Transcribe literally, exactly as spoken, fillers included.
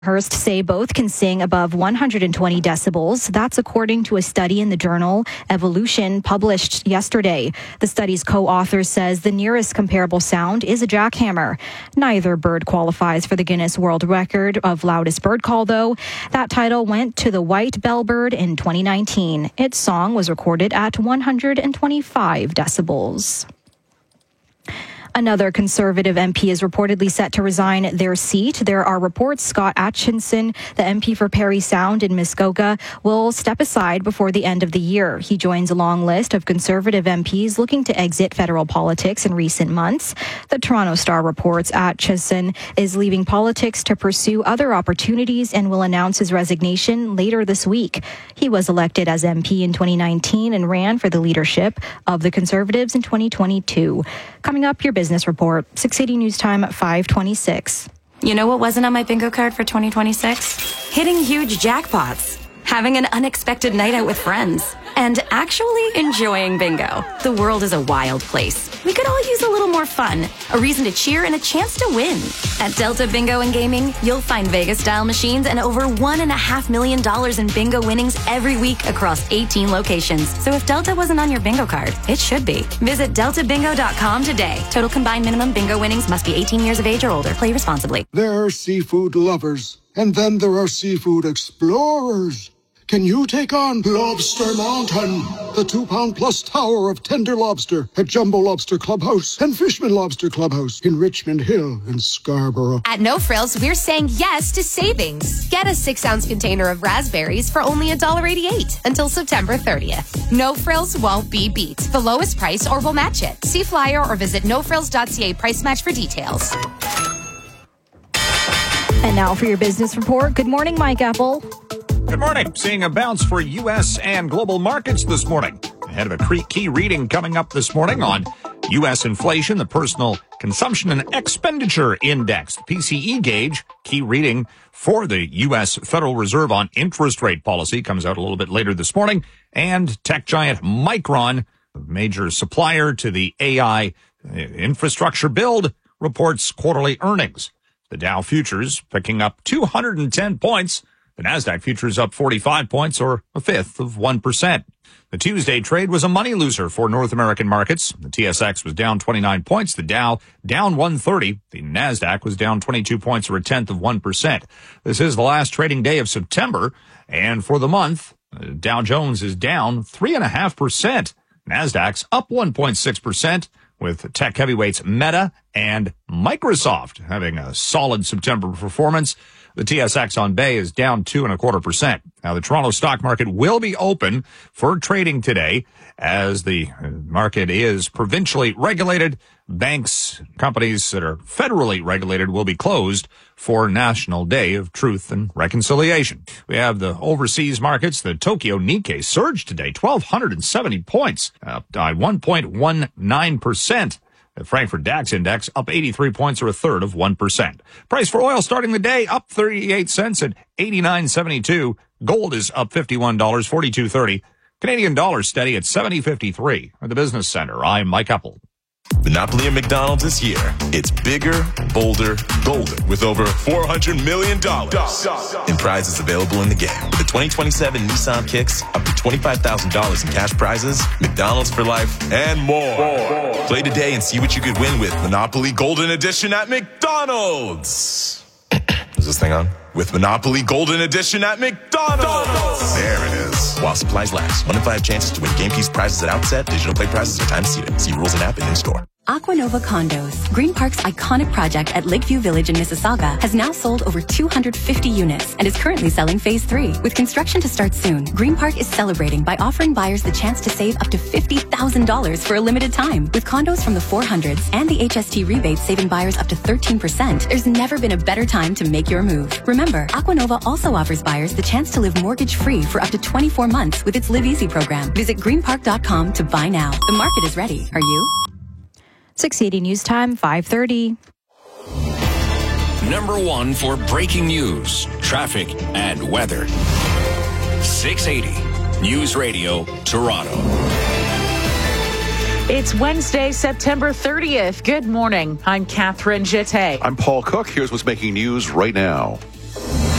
Hearst say both can sing above one hundred twenty decibels. That's according to a study in the journal Evolution published yesterday. The study's co-author says the nearest comparable sound is a jackhammer. Neither bird qualifies for the Guinness World Record of loudest bird call, though. That title went to the white bellbird in twenty nineteen. Its song was recorded at one hundred twenty-five decibels. Another Conservative M P is reportedly set to resign their seat. There are reports Scott Atchison, the M P for Parry Sound in Muskoka, will step aside before the end of the year. He joins a long list of Conservative M Ps looking to exit federal politics in recent months. The Toronto Star reports Atchison is leaving politics to pursue other opportunities and will announce his resignation later this week. He was elected as M P in twenty nineteen and ran for the leadership of the Conservatives in twenty twenty-two. Coming up, your business report, six eighty News Time at five twenty-six. You know what wasn't on my bingo card for twenty twenty-six? Hitting huge jackpots, having an unexpected night out with friends, and actually enjoying bingo. The world is a wild place. We could all use a little more fun, a reason to cheer, and a chance to win. At Delta Bingo and Gaming, you'll find Vegas-style machines and over one and a half million dollars in bingo winnings every week across eighteen locations. So if Delta wasn't on your bingo card, it should be. Visit delta bingo dot com today. Total combined minimum bingo winnings must be eighteen years of age or older. Play responsibly. There are seafood lovers, and then there are seafood explorers. Can you take on Lobster Mountain, the two-pound-plus tower of tender lobster at Jumbo Lobster Clubhouse and Fishman Lobster Clubhouse in Richmond Hill and Scarborough? At No Frills, we're saying yes to savings. Get a six-ounce container of raspberries for only one dollar eighty-eight until September thirtieth. No Frills won't be beat. The lowest price or we'll match it. See flyer or visit no frills dot c a price match for details. And now for your business report. Good morning, Mike Apple. Good morning. Seeing a bounce for U S and global markets this morning. Ahead of a key reading coming up this morning on U S inflation, the Personal Consumption and Expenditure Index, the P C E gauge, key reading for the U S Federal Reserve on interest rate policy, comes out a little bit later this morning. And tech giant Micron, a major supplier to the A I infrastructure build, reports quarterly earnings. The Dow futures picking up two hundred ten points. The NASDAQ futures up forty-five points, or a fifth of one percent. The Tuesday trade was a money loser for North American markets. The T S X was down twenty-nine points. The Dow down one thirty. The NASDAQ was down twenty-two points, or a tenth of one percent. This is the last trading day of September. And for the month, Dow Jones is down three point five percent. NASDAQ's up one point six percent. With tech heavyweights Meta and Microsoft having a solid September performance. The T S X on Bay is down two and a quarter percent. Now, the Toronto stock market will be open for trading today as the market is provincially regulated. Banks, companies that are federally regulated will be closed for National Day of Truth and Reconciliation. We have the overseas markets. The Tokyo Nikkei surged today, one thousand two hundred seventy points, up by one point one nine percent. The Frankfurt DAX index up eighty-three points, or a third of one percent. Price for oil starting the day up thirty-eight cents at eighty-nine seventy-two. Gold is up fifty-one dollars, forty-two thirty. Canadian dollar steady at seventy fifty-three. At the Business Center, I'm Mike Apple. Monopoly at McDonald's this year. It's bigger, bolder, golden with over four hundred million dollars in prizes available in the game. With the twenty twenty-seven Nissan Kicks, up to twenty-five thousand dollars in cash prizes, McDonald's for life, and more. more. Play today and see what you could win with Monopoly Golden Edition at McDonald's. Is this thing on? With Monopoly Golden Edition at McDonald's. There it is. While supplies last. One in five chances to win game piece prizes at outset. Digital play prizes are time seated. See rules and app and in-store. Aquanova Condos, Green Park's iconic project at Lakeview Village in Mississauga, has now sold over two hundred fifty units and is currently selling phase three. With construction to start soon, Green Park is celebrating by offering buyers the chance to save up to fifty thousand dollars for a limited time. With condos from the four hundreds and the H S T rebates saving buyers up to thirteen percent, there's never been a better time to make your move. Remember, Aquanova also offers buyers the chance to live mortgage-free for up to twenty-four months with its Live Easy program. Visit green park dot com to buy now. The market is ready. Are you? six eighty News Time, five thirty. Number one for breaking news, traffic, and weather. six eighty News Radio, Toronto. It's Wednesday, September thirtieth. Good morning. I'm Catherine Jette. I'm Paul Cook. Here's what's making news right now.